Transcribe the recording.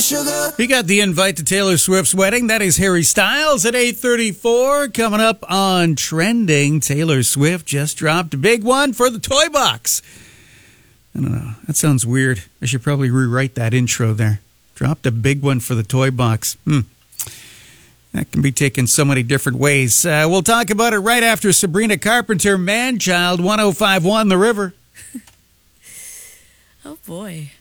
sugar. He got the invite to Taylor Swift's wedding. That is Harry Styles at 8:34. Coming up on Trending, Taylor Swift just dropped a big one for the Toy Box. I don't know. That sounds weird. I should probably rewrite that intro there. Dropped a big one for the Toy Box. That can be taken so many different ways. We'll talk about it right after Sabrina Carpenter, Man Child, 105.1 The River. Oh, boy.